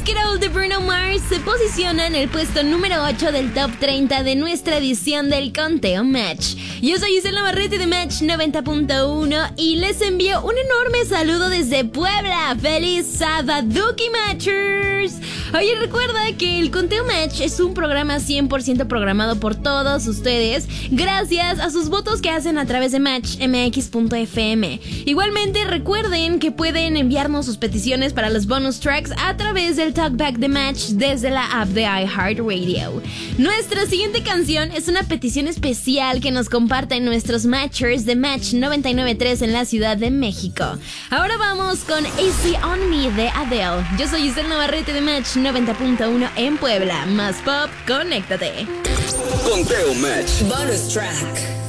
It All de Bruno Mars se posiciona en el puesto número 8 del top 30 de nuestra edición del Conteo Match. Yo soy Isela Navarrete de Match 90.1 y les envío un enorme saludo desde Puebla. ¡Feliz Sabaduki Matchers! Oye, recuerda que el Conteo Match es un programa 100% programado por todos ustedes gracias a sus votos que hacen a través de matchmx.fm. Igualmente recuerden que pueden enviarnos sus peticiones para los bonus tracks a través del Talkback de Match desde la app de iHeartRadio. Nuestra siguiente canción es una petición especial que nos comparten nuestros Matchers de Match 99.3 en la Ciudad de México. Ahora vamos con Easy On Me de Adele. Yo soy Isela Navarrete de Match 90.1 en Puebla. Más pop, conéctate. Conteo Match. Bonus track.